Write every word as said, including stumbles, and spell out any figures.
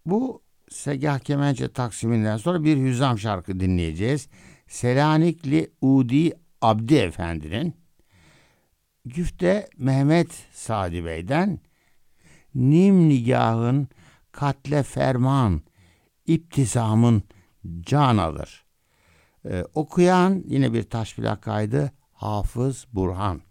Bu Segah Kemençe taksiminden sonra bir hüzzam şarkı dinleyeceğiz. Selanikli Udi Abdi Efendi'nin, Güfte Mehmet Sadi Bey'den Nim nigahın katle ferman, İptisamın can alır. Ee, okuyan yine bir taş plak kaydı, Hafız Burhan.